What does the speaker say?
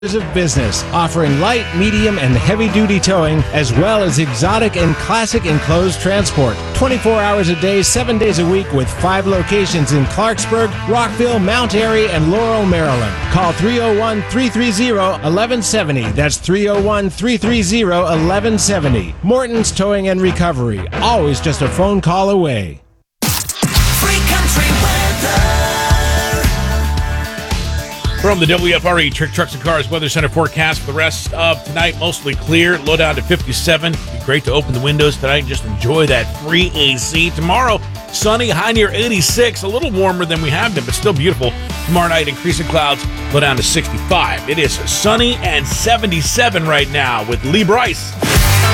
of business, offering light, medium, and heavy-duty towing, as well as exotic and classic enclosed transport. 24 hours a day, 7 days a week, with 5 locations in Clarksburg, Rockville, Mount Airy, and Laurel, Maryland. Call 301-330-1170. That's 301-330-1170. Morton's Towing and Recovery. Always just a phone call away. Free country weather. From the WFRE Trick Trucks and Cars Weather Center forecast for the rest of tonight, mostly clear, low down to 57. Be great to open the windows tonight and just enjoy that free AC. Tomorrow, sunny, high near 86, a little warmer than we have been, but still beautiful. Tomorrow night, increasing clouds, low down to 65. It is sunny and 77 right now with Lee Bryce.